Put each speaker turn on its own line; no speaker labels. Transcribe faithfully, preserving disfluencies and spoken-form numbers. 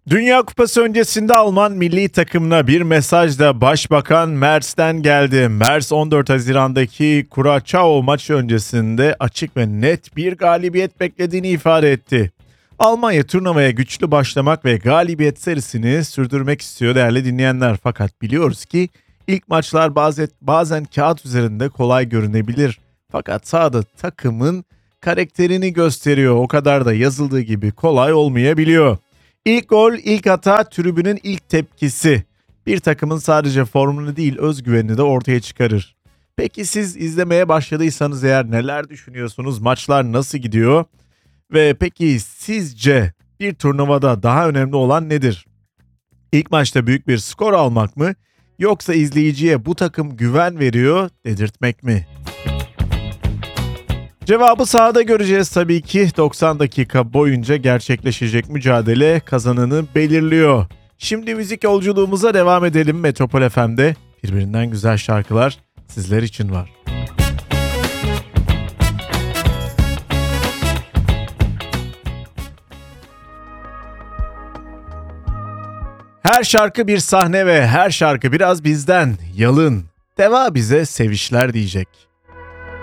Dünya Kupası öncesinde Alman milli takımına bir mesaj da Başbakan Merz'ten geldi. Merz on dört Haziran'daki Curaçao maçı öncesinde açık ve net bir galibiyet beklediğini ifade etti. Almanya turnuvaya güçlü başlamak ve galibiyet serisini sürdürmek istiyor değerli dinleyenler. Fakat biliyoruz ki ilk maçlar bazen, bazen kağıt üzerinde kolay görünebilir. Fakat sahada takımın karakterini gösteriyor. O kadar da yazıldığı gibi kolay olmayabiliyor. İlk gol, ilk hata, tribünün ilk tepkisi. Bir takımın sadece formunu değil özgüvenini de ortaya çıkarır. Peki siz izlemeye başladıysanız eğer neler düşünüyorsunuz? Maçlar nasıl gidiyor? Ve peki sizce bir turnuvada daha önemli olan nedir? İlk maçta büyük bir skor almak mı? Yoksa izleyiciye bu takım güven veriyor dedirtmek mi? Cevabı sahada göreceğiz tabii ki. doksan dakika boyunca gerçekleşecek mücadele kazananı belirliyor. Şimdi müzik yolculuğumuza devam edelim. Metropol F M'de birbirinden güzel şarkılar sizler için var. Her şarkı bir sahne ve her şarkı biraz bizden. Yalın. Deva bize sevişler diyecek.